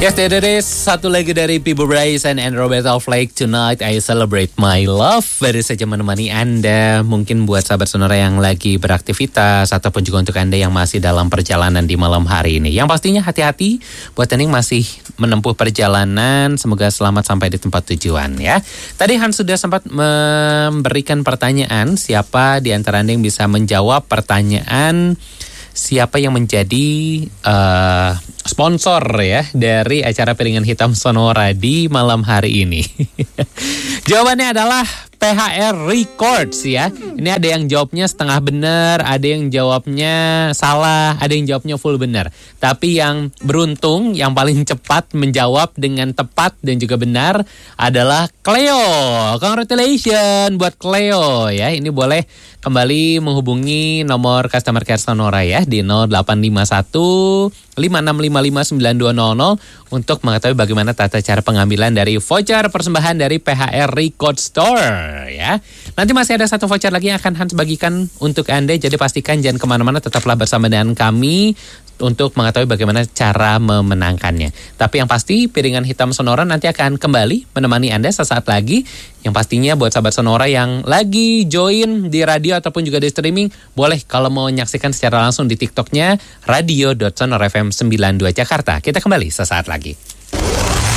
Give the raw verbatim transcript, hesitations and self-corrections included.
Yesterday, satu lagi dari People Bryson and Roberta Flack, Tonight I Celebrate My Love. Baru saja menemani Anda, mungkin buat sahabat sonora yang lagi beraktivitas, ataupun juga untuk Anda yang masih dalam perjalanan di malam hari ini. Yang pastinya hati-hati buat Anda yang masih menempuh perjalanan, semoga selamat sampai di tempat tujuan ya. Tadi Hans sudah sempat memberikan pertanyaan, siapa di antara Anda yang bisa menjawab pertanyaan siapa yang menjadi uh, sponsor ya dari acara Piringan Hitam Sonora di malam hari ini. Jawabannya adalah P H R Records ya. Ini ada yang jawabnya setengah benar, ada yang jawabnya salah, ada yang jawabnya full benar. Tapi yang beruntung, yang paling cepat menjawab dengan tepat dan juga benar adalah Cleo. Congratulations buat Cleo ya. Ini boleh kembali menghubungi nomor customer care Sonora ya di nol delapan lima satu lima enam lima lima sembilan dua nol nol untuk mengetahui bagaimana tata cara pengambilan dari voucher persembahan dari P H R Record Store ya. Nanti masih ada satu voucher lagi yang akan Hans bagikan untuk Anda, jadi pastikan jangan kemana-mana, tetaplah bersama dengan kami untuk mengetahui bagaimana cara memenangkannya. Tapi yang pasti Piringan Hitam Sonora nanti akan kembali menemani Anda sesaat lagi. Yang pastinya buat sahabat Sonora yang lagi join di radio ataupun juga di streaming, boleh kalau mau menyaksikan secara langsung di TikToknya radio dot sonora f m sembilan dua Jakarta. Kita kembali sesaat lagi.